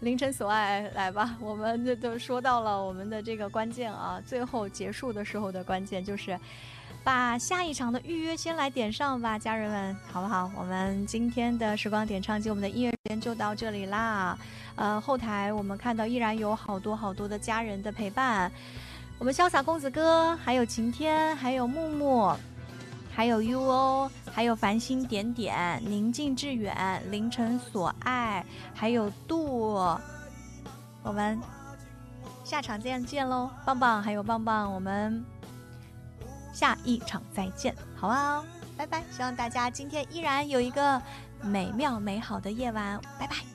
凌晨所爱，来吧，我们这都说到了我们的这个关键啊，最后结束的时候的关键就是把下一场的预约先来点上吧，家人们，好不好？我们今天的时光点唱机，我们的音乐时间就到这里啦。后台我们看到依然有好多好多的家人的陪伴，我们潇洒公子哥，还有晴天，还有木木，还有 UO， 还有繁星点点，宁静致远，凌晨所爱，还有杜，我们下场见喽，棒棒还有棒棒，我们下一场再见，好啊，拜拜！希望大家今天依然有一个美妙美好的夜晚，拜拜。